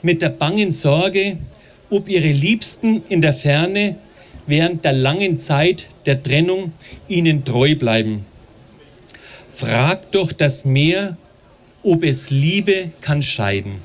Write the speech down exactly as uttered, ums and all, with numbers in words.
mit der bangen Sorge, ob ihre Liebsten in der Ferne während der langen Zeit der Trennung ihnen treu bleiben. Fragt doch das Meer, ob es Liebe kann scheiden.